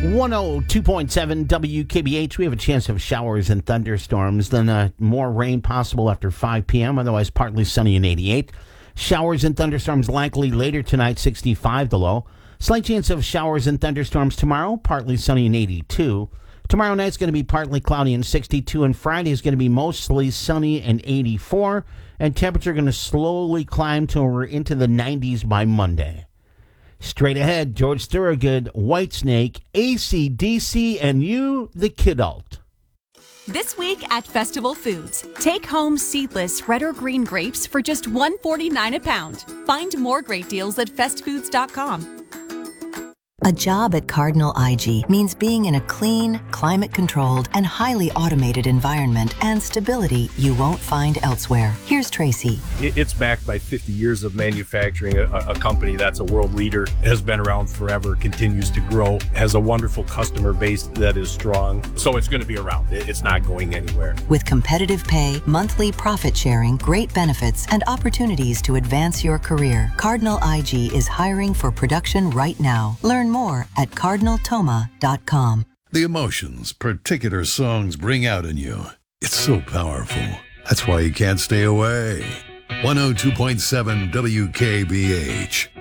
102.7 WKBH. We have a chance of showers and thunderstorms, then more rain possible after 5 p.m., otherwise partly sunny and 88. Showers and thunderstorms likely later tonight, 65 the low. Slight chance of showers and thunderstorms tomorrow, partly sunny and 82. Tomorrow night's going to be partly cloudy and 62, and Friday is going to be mostly sunny and 84, and temperature going to slowly climb till we're into the 90s by Monday. Straight ahead, George Thorogood, Whitesnake, AC/DC, and you, the Kidult. This week at Festival Foods, take home seedless red or green grapes for just $1.49 a pound. Find more great deals at festfoods.com. A job at Cardinal IG means being in a clean, climate-controlled, and highly automated environment and stability you won't find elsewhere. Here's Tracy. It's backed by 50 years of manufacturing, a company that's a world leader, has been around forever, continues to grow, has a wonderful customer base that is strong. So it's going to be around. It's not going anywhere. With competitive pay, monthly profit sharing, great benefits, and opportunities to advance your career, Cardinal IG is hiring for production right now. Learn more at cardinaltoma.com. The emotions particular songs bring out in you. It's so powerful. That's why you can't stay away. 102.7 WKBH.